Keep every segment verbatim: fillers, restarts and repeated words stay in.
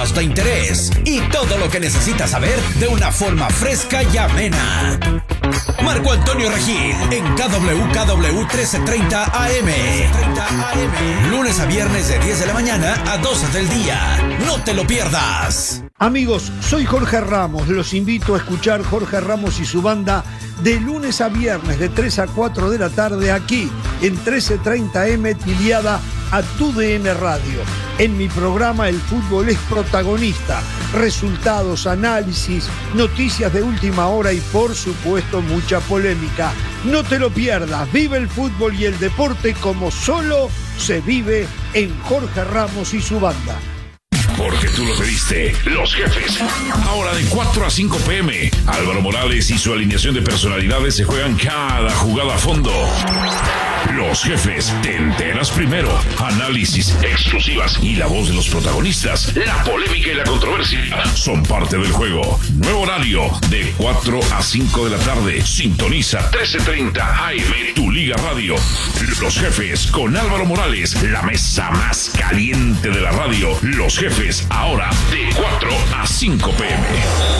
temas de interés y todo lo que necesitas saber de una forma fresca y amena. Marco Antonio Regil en K W K W trece treinta A M. Lunes a viernes de diez de la mañana a doce del día. No te lo pierdas. Amigos, soy Jorge Ramos. Los invito a escuchar Jorge Ramos y su banda de lunes a viernes de tres a cuatro de la tarde aquí en trece treinta A M afiliada a Tu D N Radio. En mi programa el fútbol es protagonista. Resultados, análisis, noticias de última hora y por supuesto mucha polémica. No te lo pierdas. Vive el fútbol y el deporte como solo se vive en Jorge Ramos y su banda. Porque tú lo pediste, Los Jefes. Ahora de cuatro a cinco p m Álvaro Morales y su alineación de personalidades se juegan cada jugada a fondo. Los Jefes, te enteras primero. Análisis, exclusivas y la voz de los protagonistas. La polémica y la controversia son parte del juego. Nuevo horario de cuatro a cinco de la tarde. Sintoniza trece treinta A M, tu Liga Radio. Los Jefes con Álvaro Morales, la mesa más caliente de la radio. Los Jefes, ahora de cuatro a cinco p m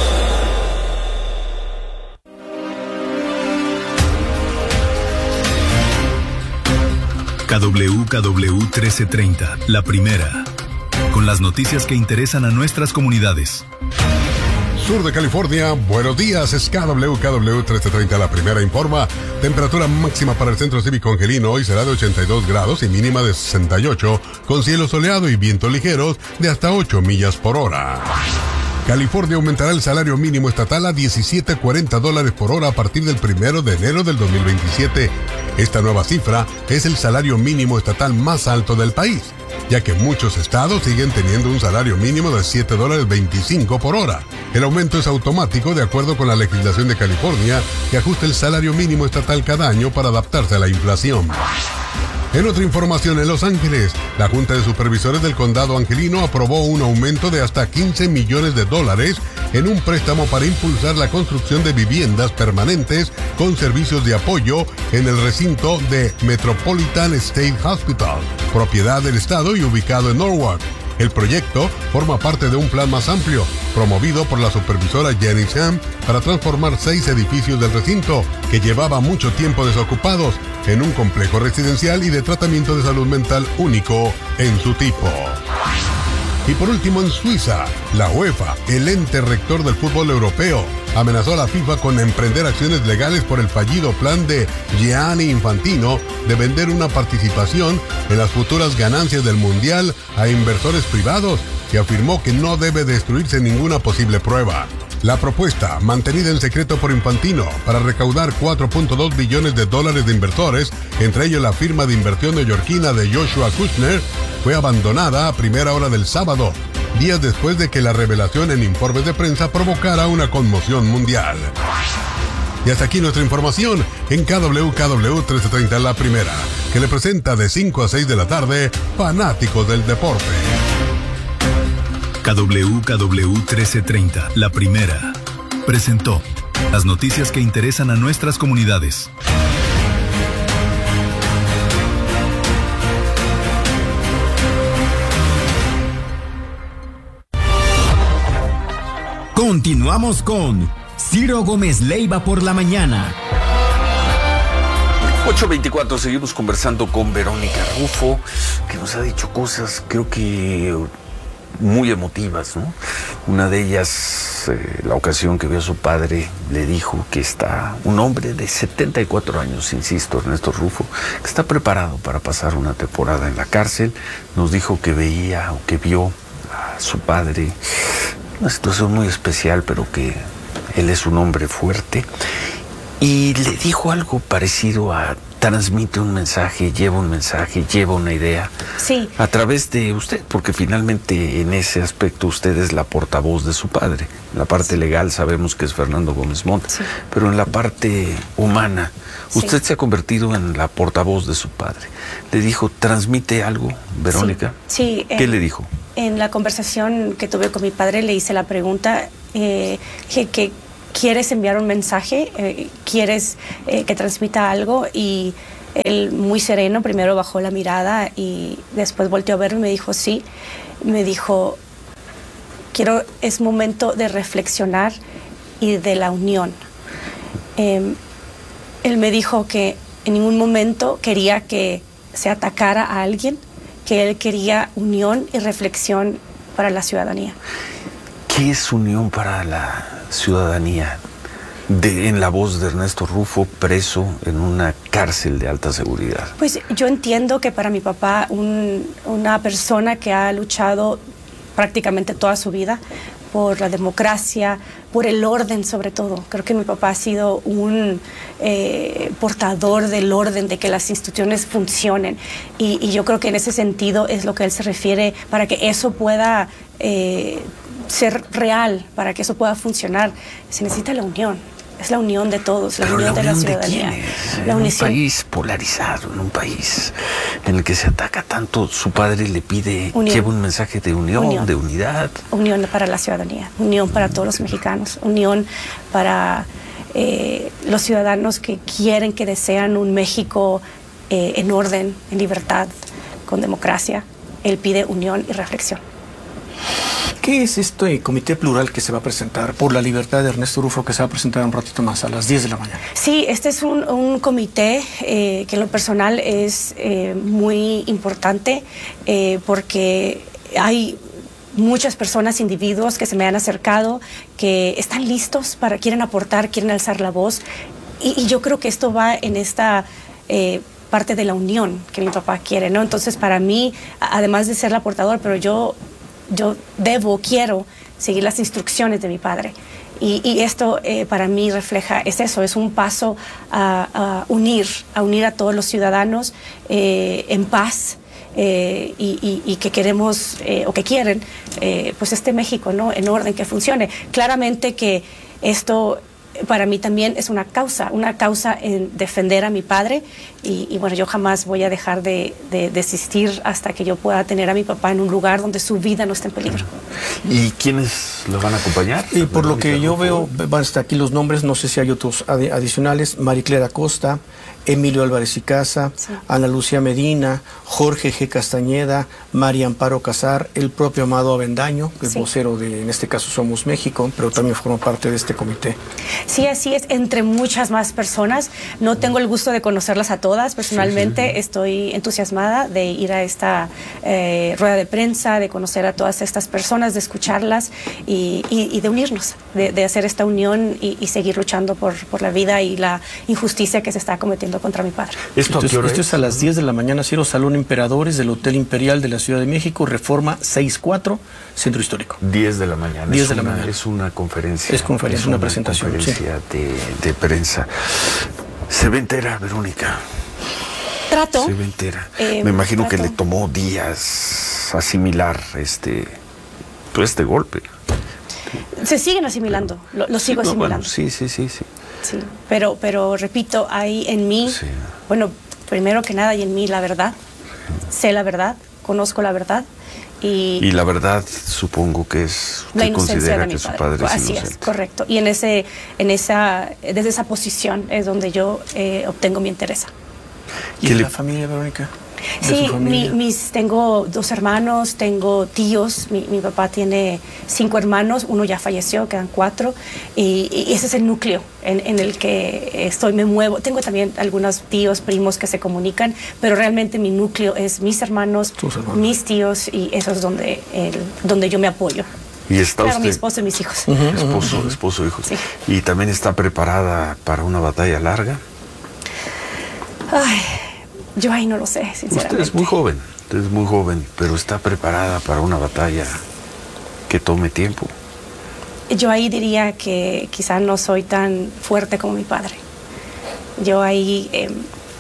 K W K W trece treinta, la primera, con las noticias que interesan a nuestras comunidades. Sur de California, buenos días, es K W K W trece treinta, la primera informa. Temperatura máxima para el Centro Cívico Angelino hoy será de ochenta y dos grados y mínima de sesenta y ocho, con cielo soleado y vientos ligeros de hasta ocho millas por hora. California aumentará el salario mínimo estatal a diecisiete cuarenta dólares por hora a partir del primero de enero del dos mil veintisiete. Esta nueva cifra es el salario mínimo estatal más alto del país, ya que muchos estados siguen teniendo un salario mínimo de siete dólares veinticinco por hora. El aumento es automático de acuerdo con la legislación de California, que ajusta el salario mínimo estatal cada año para adaptarse a la inflación. En otra información, en Los Ángeles, la Junta de Supervisores del Condado Angelino aprobó un aumento de hasta quince millones de dólares en un préstamo para impulsar la construcción de viviendas permanentes con servicios de apoyo en el recinto de Metropolitan State Hospital, propiedad del estado y ubicado en Norwalk. El proyecto forma parte de un plan más amplio, promovido por la supervisora Jenny Sam, para transformar seis edificios del recinto, que llevaba mucho tiempo desocupados, en un complejo residencial y de tratamiento de salud mental único en su tipo. Y por último, en Suiza, la UEFA, el ente rector del fútbol europeo, amenazó a la FIFA con emprender acciones legales por el fallido plan de Gianni Infantino de vender una participación en las futuras ganancias del Mundial a inversores privados, que afirmó que no debe destruirse ninguna posible prueba. La propuesta, mantenida en secreto por Infantino, para recaudar cuatro punto dos billones de dólares de inversores, entre ellos la firma de inversión neoyorquina de Joshua Kushner, fue abandonada a primera hora del sábado, días después de que la revelación en informes de prensa provocara una conmoción mundial. Y hasta aquí nuestra información en K W K W trece treinta, la primera, que le presenta de cinco a seis de la tarde, Fanáticos del Deporte. K W K W trece treinta, la primera, presentó las noticias que interesan a nuestras comunidades. Continuamos con Ciro Gómez Leiva por la mañana. ocho veinticuatro, seguimos conversando con Verónica Rufo, que nos ha dicho cosas, creo que muy emotivas, ¿no? Una de ellas, eh, la ocasión que vio a su padre, le dijo que está un hombre de setenta y cuatro años, insisto, Ernesto Rufo, que está preparado para pasar una temporada en la cárcel. Nos dijo que veía o que vio a su padre, una situación muy especial, pero que él es un hombre fuerte. Y le dijo algo parecido a: transmite un mensaje, lleva un mensaje, lleva una idea. Sí. A través de usted, porque finalmente en ese aspecto usted es la portavoz de su padre. En la parte sí. legal sabemos que es Fernando Gómez Montt, sí. pero en la parte humana, usted sí. se ha convertido en la portavoz de su padre. Le dijo: transmite algo, Verónica. Sí. sí ¿Qué en, le dijo? En la conversación que tuve con mi padre le hice la pregunta eh, que... que ¿quieres enviar un mensaje? Eh, ¿Quieres eh, que transmita algo? Y él, muy sereno, primero bajó la mirada y después volteó a verme y me dijo sí. Me dijo, quiero, es momento de reflexionar y de la unión. Eh, él me dijo que en ningún momento quería que se atacara a alguien, que él quería unión y reflexión para la ciudadanía. ¿Qué es unión para la ciudadanía? De, en la voz de Ernesto Rufo, preso en una cárcel de alta seguridad. Pues yo entiendo que para mi papá, un, una persona que ha luchado prácticamente toda su vida por la democracia, por el orden sobre todo. Creo que mi papá ha sido un eh, portador del orden, de que las instituciones funcionen. Y, y yo creo que en ese sentido es lo que él se refiere, para que eso pueda eh, ser real, para que eso pueda funcionar, se necesita la unión. Es la unión de todos, la Pero unión la de la unión ciudadanía. ¿de quiénes? La en unición. un país polarizado, en un país en el que se ataca tanto, su padre le pide, Unión. lleva un mensaje de unión, Unión. de unidad. Unión para la ciudadanía, unión para todos los mexicanos, unión para eh, los ciudadanos que quieren, que desean un México eh, en orden, en libertad, con democracia. Él pide unión y reflexión. ¿Qué es este comité plural que se va a presentar por la libertad de Ernesto Rufo, que se va a presentar un ratito más, a las diez de la mañana? Sí, este es un, un comité eh, que en lo personal es eh, muy importante eh, porque hay muchas personas, individuos que se me han acercado, que están listos para, quieren aportar, quieren alzar la voz. Y, y yo creo que esto va en esta eh, parte de la unión que mi papá quiere, ¿no? Entonces, para mí, además de ser la portadora, pero yo... yo debo, quiero seguir las instrucciones de mi padre. Y, y esto eh, para mí refleja, es eso, es un paso a, a unir, a unir a todos los ciudadanos eh, en paz eh, y, y, y que queremos, eh, o que quieren, eh, pues este México, ¿no? En orden, que funcione. Claramente que esto... para mí también es una causa, una causa en defender a mi padre y, y bueno, yo jamás voy a dejar de, de desistir hasta que yo pueda tener a mi papá en un lugar donde su vida no esté en peligro. ¿Y quiénes lo van a acompañar? Y por lo que yo veo, van a estar aquí los nombres, no sé si hay otros adi adicionales: Mariclera Costa, Emilio Álvarez y Casa, sí. Ana Lucía Medina, Jorge G. Castañeda, María Amparo Casar, el propio Amado Avendaño, el sí. vocero de, en este caso, Somos México, pero también forma parte de este comité. Sí, así es, entre muchas más personas. No tengo el gusto de conocerlas a todas. Personalmente sí, sí, sí. estoy entusiasmada de ir a esta eh, rueda de prensa, de conocer a todas estas personas, de escucharlas y, y, y de unirnos, de, de hacer esta unión y, y seguir luchando por, por la vida y la injusticia que se está cometiendo contra mi padre. Esto, esto, esto es a las diez de la mañana, Ciro, Salón Emperadores del Hotel Imperial de la Ciudad de México, Reforma sesenta y cuatro, Centro Histórico. diez de la mañana. diez de una, la mañana. Es una conferencia. Es conferencia, es una, una presentación. Conferencia sí. de, de prensa. Se ve entera, Verónica. Trato. Se ve entera. Eh, Me imagino trato. que le tomó días asimilar este, pues este golpe. Se siguen asimilando, lo, lo sigo sí, no, asimilando. Bueno, sí, sí, sí, sí. Sí, pero, pero repito, hay en mí, sí. bueno, primero que nada hay en mí la verdad, sé la verdad, conozco la verdad y... Y la verdad supongo que es, la inocencia de mi que su padre, padre es así inocente. es, correcto, y en ese, en esa, desde esa posición es donde yo eh, obtengo mi interés. ¿Y en la familia, Verónica? Sí, mi, mis, tengo dos hermanos, tengo tíos, mi, mi papá tiene cinco hermanos, uno ya falleció, quedan cuatro, y, y ese es el núcleo en, en el que estoy, me muevo. Tengo también algunos tíos, primos que se comunican, pero realmente mi núcleo es mis hermanos, hermanos. mis tíos, y eso es donde, el, donde yo me apoyo. Y está claro, usted, mi esposo y mis hijos. Uh-huh, esposo, uh-huh. esposo, hijos. Sí. ¿Y también está preparada para una batalla larga? Ay... Yo ahí no lo sé, sinceramente. Usted es muy joven, usted es muy joven, pero está preparada para una batalla que tome tiempo. Yo ahí diría que quizá no soy tan fuerte como mi padre. Yo ahí, eh,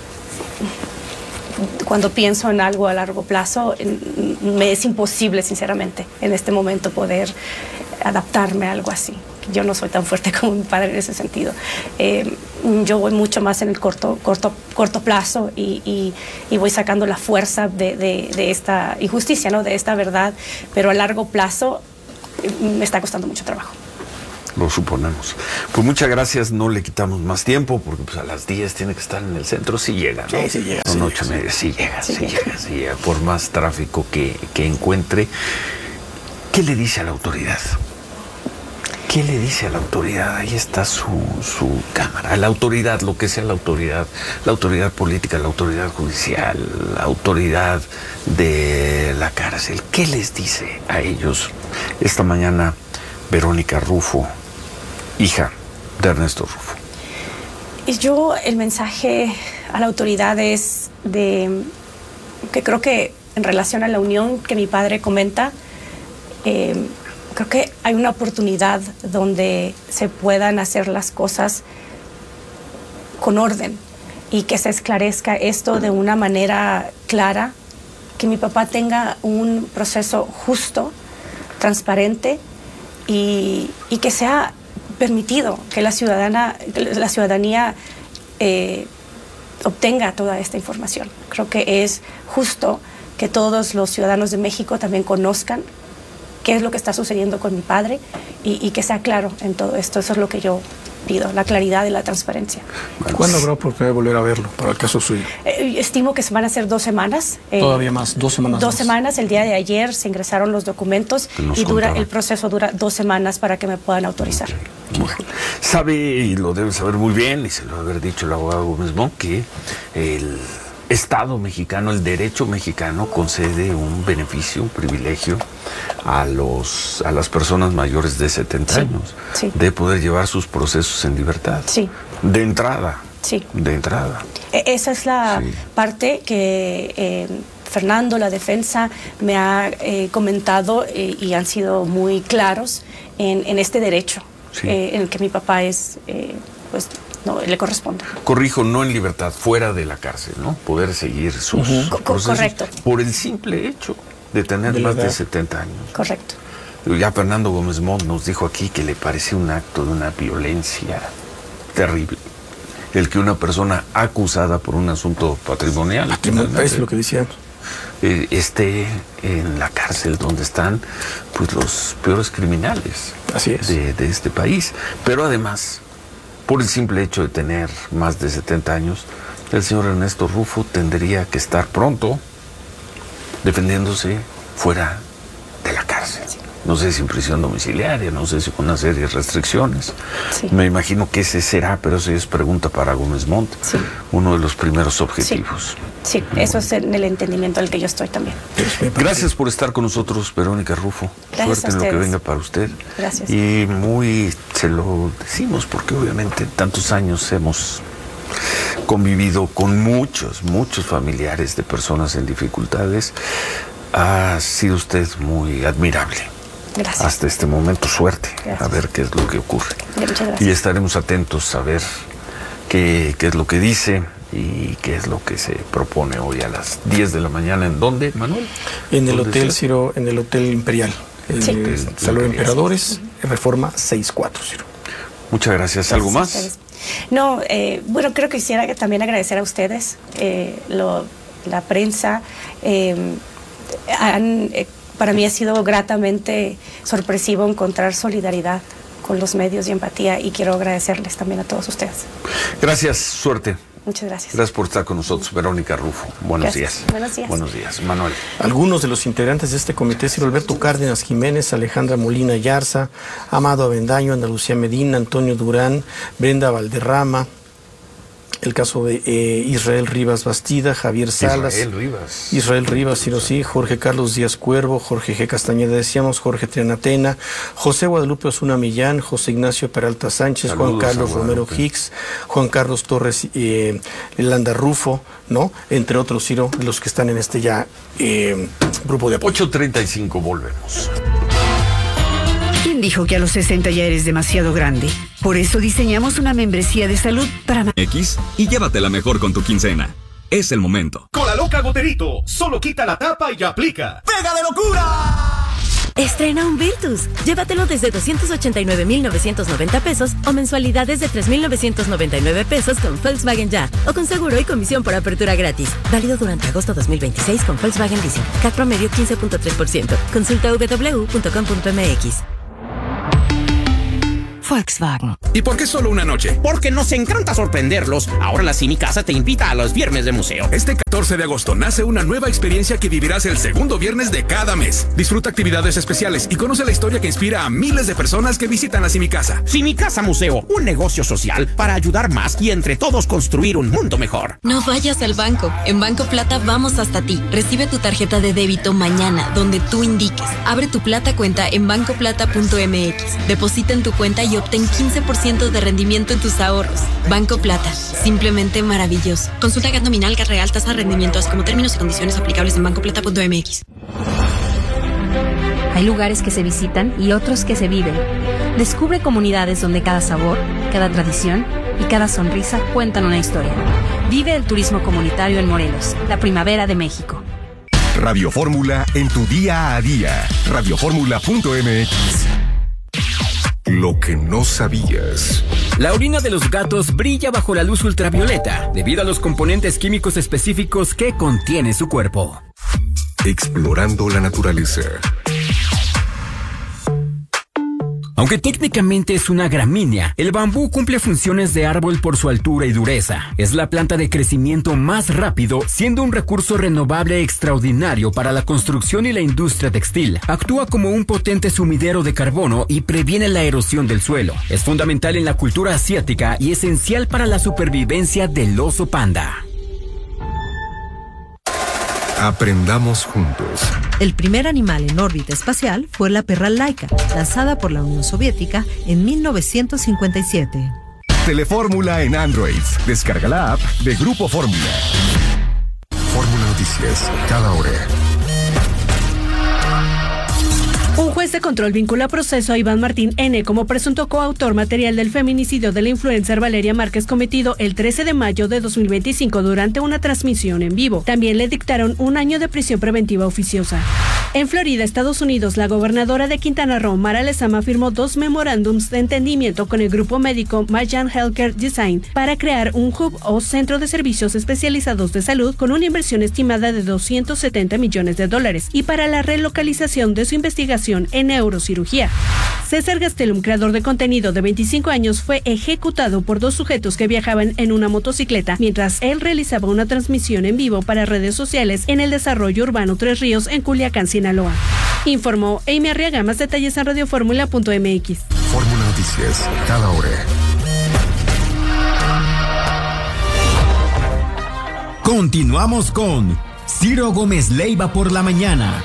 cuando pienso en algo a largo plazo, me es imposible, sinceramente, en este momento poder adaptarme a algo así. Yo no soy tan fuerte como mi padre en ese sentido. Eh, yo voy mucho más en el corto, corto, corto plazo y, y, y voy sacando la fuerza de, de, de esta injusticia, ¿no? De esta verdad, pero a largo plazo me está costando mucho trabajo. Lo suponemos. Pues muchas gracias, no le quitamos más tiempo porque pues a las diez tiene que estar en el centro, sí llega, ¿no? Sí, sí llega. Son sí ocho llega, sí llega, sí, sí llega, sí llega, sí llega, por más tráfico que, que encuentre. ¿qué le dice a la autoridad? ¿Qué le dice a la autoridad? Ahí está su, su cámara. La autoridad, lo que sea la autoridad, la autoridad política, la autoridad judicial, la autoridad de la cárcel. ¿Qué les dice a ellos? Esta mañana, Verónica Rufo, hija de Ernesto Rufo. Yo, el mensaje a la autoridad es de que creo que en relación a la unión que mi padre comenta, eh, creo que hay una oportunidad donde se puedan hacer las cosas con orden y que se esclarezca esto de una manera clara, que mi papá tenga un proceso justo, transparente y, y que sea permitido que la, ciudadana, la ciudadanía eh, obtenga toda esta información. Creo que es justo que todos los ciudadanos de México también conozcan qué es lo que está sucediendo con mi padre y, y que sea claro en todo esto. Eso es lo que yo pido, la claridad y la transparencia. ¿Cuándo habrá oportunidad de volver a verlo para el caso suyo? Eh, estimo que van a ser dos semanas. Eh, Todavía más, dos semanas Dos más. semanas, el día de ayer se ingresaron los documentos y dura, el proceso dura dos semanas para que me puedan autorizar. Bueno, sabe, y lo debe saber muy bien, y se lo debe haber dicho el abogado Gómez Mont, que el Estado mexicano, el derecho mexicano concede un beneficio, un privilegio a los a las personas mayores de setenta sí, años sí. de poder llevar sus procesos en libertad. Sí. De entrada. Sí. De entrada. E- esa es la sí. parte que eh, Fernando, la defensa, me ha eh, comentado eh, y han sido muy claros en, en este derecho, sí. eh, en el que mi papá es, eh, pues, no, le corresponde. Corrijo, no en libertad, fuera de la cárcel, ¿no? Poder seguir sus uh-huh. procesos. Correcto. Por el simple hecho de tener de más de setenta años. Correcto. Ya Fernando Gómez Mont nos dijo aquí que le parecía un acto de una violencia terrible. El que una persona acusada por un asunto patrimonial, patrimonial es lo que decían, eh, esté en la cárcel donde están pues los peores criminales Así es. De, de este país. Pero además, por el simple hecho de tener más de setenta años, el señor Ernesto Rufo tendría que estar pronto defendiéndose fuera de la cárcel. Sí. No sé si en prisión domiciliaria, no sé si con una serie de restricciones. Sí. Me imagino que ese será, pero eso es pregunta para Gómez Mont, sí. uno de los primeros objetivos. Sí, sí. Eso es el entendimiento al que yo estoy también. Gracias por estar con nosotros, Verónica Rufo. Gracias. Suerte en lo que venga para usted. Gracias. Y muy, se lo decimos porque obviamente tantos años hemos convivido con muchos, muchos familiares de personas en dificultades. Ha sido usted muy admirable. Gracias. Hasta este momento, suerte. Gracias. A ver qué es lo que ocurre. Muchas gracias. Y estaremos atentos a ver qué, qué es lo que dice y qué es lo que se propone hoy a las diez de la mañana. ¿En dónde, Manuel? En el Hotel Ciro, en el Hotel Imperial. El sí. Salón de Emperadores, uh-huh. Reforma seis cuatro cero. Muchas gracias. ¿Algo gracias más? No, eh, bueno, creo que quisiera también agradecer a ustedes, eh, lo, la prensa. Eh, han... Eh, Para mí ha sido gratamente sorpresivo encontrar solidaridad con los medios y empatía, y quiero agradecerles también a todos ustedes. Gracias, suerte. Muchas gracias. Gracias por estar con nosotros, Verónica Rufo. Buenos gracias. días. Buenos días. Buenos días. Manuel. Algunos de los integrantes de este comité: Ciro Alberto Cárdenas Jiménez, Alejandra Molina Yarza, Amado Avendaño, Ana Lucía Medina, Antonio Durán, Brenda Valderrama. El caso de eh, Israel Rivas Bastida, Javier Salas. Israel Rivas. Israel Rivas, Ciro, sí. Jorge Carlos Díaz Cuervo, Jorge G. Castañeda, decíamos, Jorge Trianatena, José Guadalupe Osuna Millán, José Ignacio Peralta Sánchez, Saludos, Juan Carlos Romero Hicks, Juan Carlos Torres eh, Landa Rufo, ¿no? Entre otros, Ciro, los que están en este ya eh, grupo de apoyo. ocho treinta y cinco, volvemos. ¿Quién dijo que a los sesenta ya eres demasiado grande? Por eso diseñamos una membresía de salud para... X y llévatela mejor con tu quincena. Es el momento. Con la loca Goterito, solo quita la tapa y aplica. ¡Pega de locura! Estrena un Virtus. Llévatelo desde doscientos ochenta y nueve mil novecientos noventa pesos o mensualidades de tres mil novecientos noventa y nueve pesos con Volkswagen Ya. O con seguro y comisión por apertura gratis. Válido durante agosto dos mil veintiséis con Volkswagen Leasing. C A T promedio quince punto tres por ciento. Consulta w w w punto com punto m x. Volkswagen. ¿Y por qué solo una noche? Porque nos encanta sorprenderlos. Ahora la Cine Casa te invita a los viernes de museo. Este catorce de agosto nace una nueva experiencia que vivirás el segundo viernes de cada mes. Disfruta actividades especiales y conoce la historia que inspira a miles de personas que visitan la Cine Casa. Cine Casa Museo, un negocio social para ayudar más y entre todos construir un mundo mejor. No vayas al banco. En Banco Plata vamos hasta ti. Recibe tu tarjeta de débito mañana, donde tú indiques. Abre tu Plata cuenta en banco plata punto m x. Deposita en tu cuenta y obtén quince por ciento de rendimiento en tus ahorros. Banco Plata, simplemente maravilloso. Consulta G A T nominal, G A T real, tasa de rendimiento, así como términos y condiciones aplicables en banco plata punto m x. Hay lugares que se visitan y otros que se viven. Descubre comunidades donde cada sabor, cada tradición y cada sonrisa cuentan una historia. Vive el turismo comunitario en Morelos, la primavera de México. Radio Fórmula en tu día a día. radio fórmula punto m x. Lo que no sabías. La orina de los gatos brilla bajo la luz ultravioleta debido a los componentes químicos específicos que contiene su cuerpo. Explorando la naturaleza. Aunque técnicamente es una gramínea, el bambú cumple funciones de árbol por su altura y dureza. Es la planta de crecimiento más rápido, siendo un recurso renovable extraordinario para la construcción y la industria textil. Actúa como un potente sumidero de carbono y previene la erosión del suelo. Es fundamental en la cultura asiática y esencial para la supervivencia del oso panda. Aprendamos juntos. El primer animal en órbita espacial fue la perra Laika, lanzada por la Unión Soviética en mil novecientos cincuenta y siete. Telefórmula en Android. Descarga la app de Grupo Fórmula. Fórmula Noticias, cada hora. Un juez de control vincula a proceso a Iván Martín N. como presunto coautor material del feminicidio de la influencer Valeria Márquez cometido el trece de mayo de dos mil veinticinco durante una transmisión en vivo. También le dictaron un año de prisión preventiva oficiosa. En Florida, Estados Unidos, la gobernadora de Quintana Roo, Mara Lezama, firmó dos memorándums de entendimiento con el grupo médico Mayan Healthcare Design para crear un hub o centro de servicios especializados de salud con una inversión estimada de doscientos setenta millones de dólares y para la relocalización de su investigación en neurocirugía. César Gastelum, creador de contenido de veinticinco años, fue ejecutado por dos sujetos que viajaban en una motocicleta mientras él realizaba una transmisión en vivo para redes sociales en el desarrollo urbano Tres Ríos en Culiacán, Sinaloa. Informó Amy Arriaga. Más detalles en radio fórmula punto m x. Fórmula Noticias, cada hora. Continuamos con Ciro Gómez Leiva por la mañana.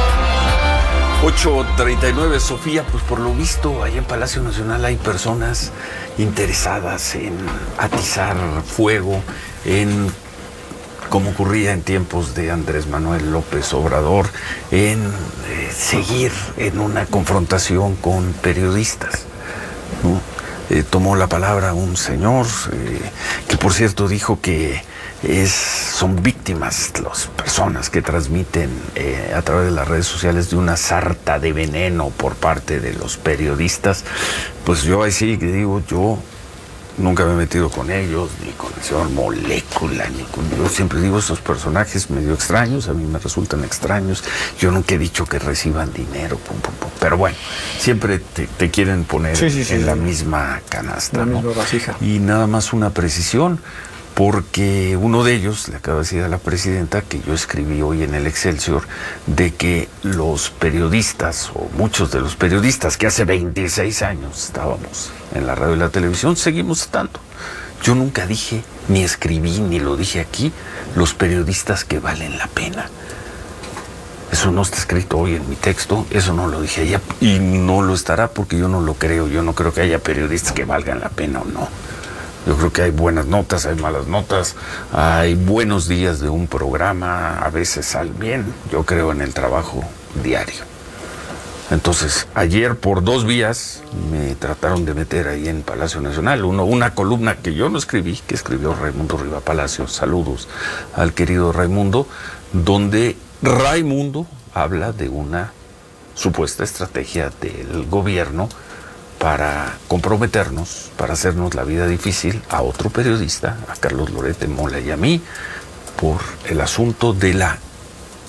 ocho treinta y nueve, Sofía, pues por lo visto ahí en Palacio Nacional hay personas interesadas en atizar fuego, en, como ocurría en tiempos de Andrés Manuel López Obrador, en eh, seguir en una confrontación con periodistas, ¿no? Eh, tomó la palabra un señor eh, que por cierto dijo que es, son víctimas las personas que transmiten eh, a través de las redes sociales de una sarta de veneno por parte de los periodistas. Pues yo ahí sí que digo, yo nunca me he metido con ellos, ni con el señor Molécula, ni con... Yo siempre digo, esos personajes medio extraños, a mí me resultan extraños. Yo nunca he dicho que reciban dinero, pum, pum, pum. Pero bueno, siempre te, te quieren poner sí, sí, sí, en sí. la misma canasta, la ¿no? misma vasija. Y nada más una precisión, porque uno de ellos le acaba de decir a la presidenta que yo escribí hoy en el Excelsior de que los periodistas, o muchos de los periodistas que hace veintiséis años estábamos en la radio y la televisión, seguimos estando. Yo nunca dije, ni escribí, ni lo dije aquí, los periodistas que valen la pena. Eso no está escrito hoy en mi texto, eso no lo dije allá, y no lo estará porque yo no lo creo. Yo no creo que haya periodistas que valgan la pena o no. Yo creo que hay buenas notas, hay malas notas, hay buenos días de un programa, a veces sale bien. Yo creo en el trabajo diario. Entonces, ayer por dos vías me trataron de meter ahí en Palacio Nacional. Uno, una columna que yo no escribí, que escribió Raimundo Riva Palacios. Saludos al querido Raimundo, donde Raimundo habla de una supuesta estrategia del gobierno para comprometernos, para hacernos la vida difícil a otro periodista, a Carlos Loret de Mola y a mí, por el asunto de la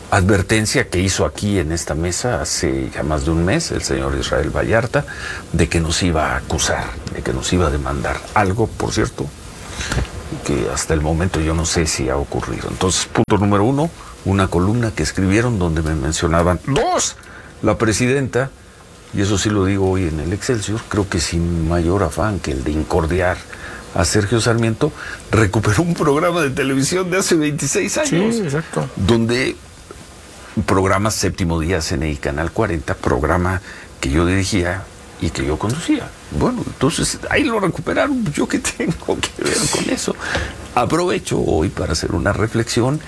advertencia que hizo aquí en esta mesa hace ya más de un mes el señor Israel Vallarta, de que nos iba a acusar, de que nos iba a demandar algo, por cierto, que hasta el momento yo no sé si ha ocurrido. Entonces, punto número uno, una columna que escribieron donde me mencionaban. Dos, la presidenta, y eso sí lo digo hoy en el Excelsior, creo que sin mayor afán que el de incordiar a Sergio Sarmiento, recuperó un programa de televisión de hace veintiséis años. Sí, exacto. Donde programa Séptimo Día, C N I Canal cuarenta, programa que yo dirigía y que yo conducía. Bueno, entonces ahí lo recuperaron. ¿Yo qué tengo que ver con eso? Aprovecho hoy para hacer una reflexión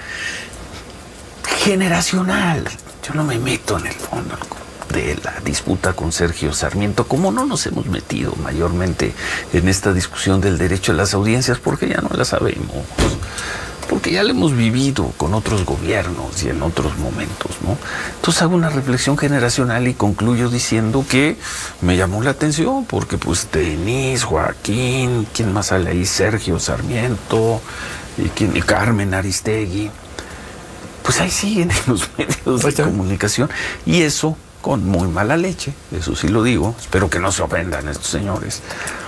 generacional. Yo no me meto en el fondo de la disputa con Sergio Sarmiento, como no nos hemos metido mayormente en esta discusión del derecho a las audiencias, porque ya no la sabemos, porque ya la hemos vivido con otros gobiernos y en otros momentos, ¿no? Entonces hago una reflexión generacional y concluyo diciendo que me llamó la atención, porque pues Denise, Joaquín, ¿quién más sale ahí? Sergio Sarmiento, y, quién, y Carmen Aristegui, pues ahí siguen en los medios de comunicación, y eso con muy mala leche, eso sí lo digo, espero que no se ofendan estos señores,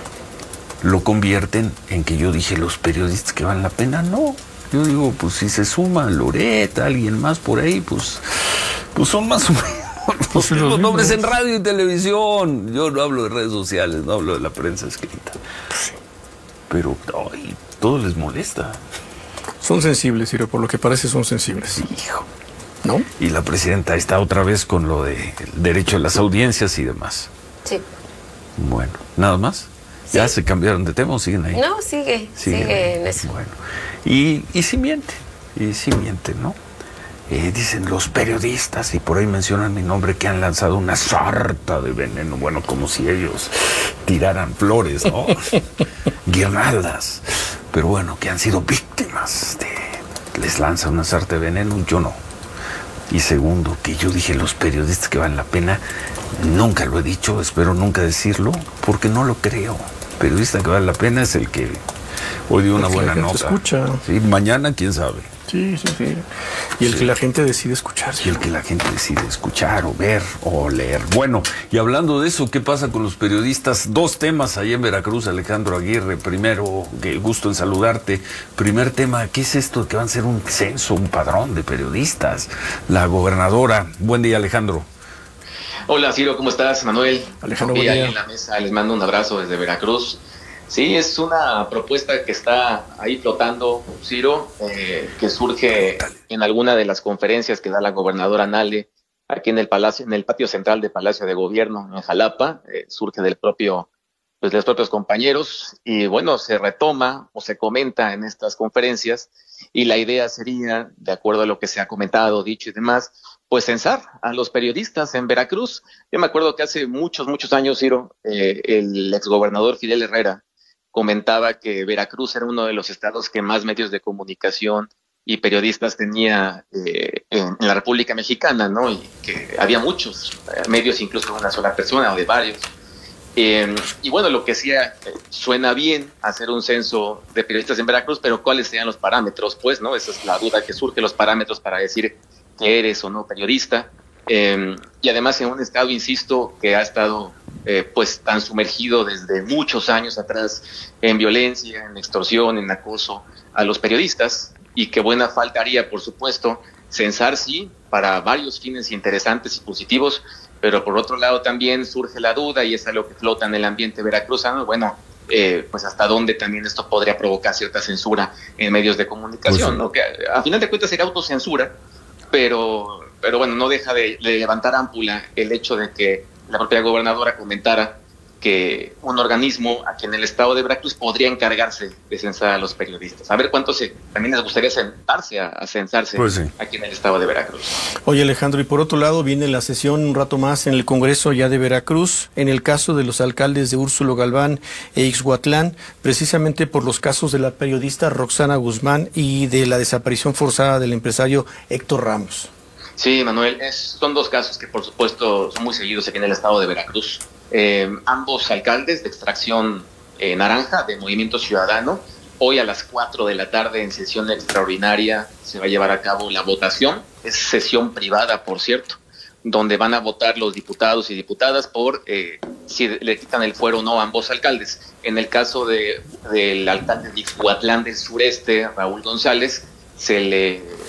lo convierten en que yo dije los periodistas que valen la pena. No, yo digo, pues si se suma Loreta, alguien más por ahí, pues, pues son más o menos los mismos nombres en radio y televisión. Yo no hablo de redes sociales, no hablo de la prensa escrita. Pero ay, todo les molesta. Son sensibles, Ciro, por lo que parece son sensibles. Hijo. ¿No? Y la presidenta está otra vez con lo del derecho a las audiencias y demás. Sí. Bueno, ¿nada más? Sí. ¿Ya se cambiaron de tema o siguen ahí? No, sigue, sigue, sigue en eso. Bueno, y, y sí miente, y sí miente, ¿no? Eh, dicen los periodistas, y por ahí mencionan mi nombre, que han lanzado una sarta de veneno, bueno, como si ellos tiraran flores, ¿no? Guirnaldas. Pero bueno, que han sido víctimas de... Les lanza una sarta de veneno, yo no. Y segundo, que yo dije los periodistas que valen la pena, nunca lo he dicho, espero nunca decirlo, porque no lo creo. Periodista que vale la pena es el que hoy dio una el buena que nota. Escucha. Sí, mañana quién sabe. Sí, sí, sí. Y el sí. que la gente decide escuchar. Y el que la gente decide escuchar o ver o leer. Bueno, y hablando de eso, ¿qué pasa con los periodistas? Dos temas allá en Veracruz, Alejandro Aguirre. Primero, que gusto en saludarte. Primer tema, ¿qué es esto de que van a ser un censo, un padrón de periodistas? La gobernadora. Buen día, Alejandro. Hola, Ciro, ¿cómo estás? Manuel. Alejandro, buen día. En la mesa les mando un abrazo desde Veracruz. Sí, es una propuesta que está ahí flotando, Ciro, eh, que surge en alguna de las conferencias que da la gobernadora Nale aquí en el palacio, en el patio central del Palacio de Gobierno en Jalapa. Eh, surge del propio, pues de los propios compañeros y bueno, se retoma o se comenta en estas conferencias y la idea sería, de acuerdo a lo que se ha comentado, dicho y demás, pues censar a los periodistas en Veracruz. Yo me acuerdo que hace muchos, muchos años, Ciro, eh, el exgobernador Fidel Herrera comentaba que Veracruz era uno de los estados que más medios de comunicación y periodistas tenía eh, en, en la República Mexicana, ¿no? Y que había muchos eh, medios, incluso de una sola persona o de varios. Eh, y bueno, lo que sí eh, suena bien hacer un censo de periodistas en Veracruz, pero ¿cuáles serían los parámetros? Pues, ¿no? Esa es la duda que surge, los parámetros para decir que eres o no periodista. Eh, y además en un estado, insisto, que ha estado eh, pues tan sumergido desde muchos años atrás en violencia, en extorsión, en acoso a los periodistas, y que buena faltaría, por supuesto, censar, sí, para varios fines interesantes y positivos, pero por otro lado también surge la duda, y es algo que flota en el ambiente veracruzano, bueno, eh, pues hasta dónde también esto podría provocar cierta censura en medios de comunicación, pues, ¿no? Que a, a final de cuentas sería autocensura, pero... Pero bueno, no deja de, de levantar ámpula el hecho de que la propia gobernadora comentara que un organismo aquí en el estado de Veracruz podría encargarse de censar a los periodistas. A ver cuántos se, también les gustaría sentarse a, a censarse pues sí. aquí en el estado de Veracruz. Oye, Alejandro, y por otro lado viene la sesión un rato más en el Congreso ya de Veracruz, en el caso de los alcaldes de Úrsulo Galván e Ixhuatlán, precisamente por los casos de la periodista Roxana Guzmán y de la desaparición forzada del empresario Héctor Ramos. Sí, Manuel, es, son dos casos que por supuesto son muy seguidos aquí en el estado de Veracruz. Eh, ambos alcaldes de extracción eh, naranja, de Movimiento Ciudadano, hoy a las cuatro de la tarde en sesión extraordinaria se va a llevar a cabo la votación. Es sesión privada, por cierto, donde van a votar los diputados y diputadas por eh, si le quitan el fuero o no a ambos alcaldes. En el caso de, del alcalde de Ixhuatlán del Sureste, Raúl González, se le